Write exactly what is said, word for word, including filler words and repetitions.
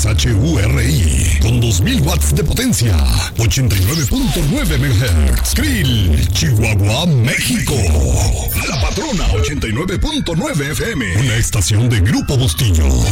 X H U R I, con dos mil watts de potencia, ochenta y nueve punto nueve megahertz. Krill, Chihuahua, México. La Patrona ochenta y nueve punto nueve F M, una estación de Grupo Bustillo.